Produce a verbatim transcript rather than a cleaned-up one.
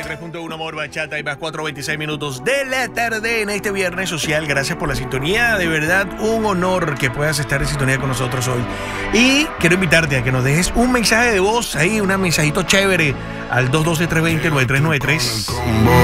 tres punto uno Amor Bachata y más cuatro veintiséis minutos de la tarde en este viernes social. Gracias por la sintonía. De verdad, un honor que puedas estar en sintonía con nosotros hoy. Y quiero invitarte a que nos dejes un mensaje de voz ahí, un mensajito chévere al dos uno dos, tres dos cero, nueve tres nueve tres.